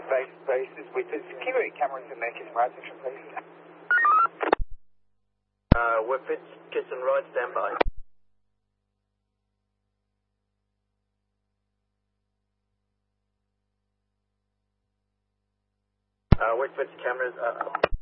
bases with the security cameras in there, Kitson Ride section, please. Whippets, Kitson Ride, standby. Whippets cameras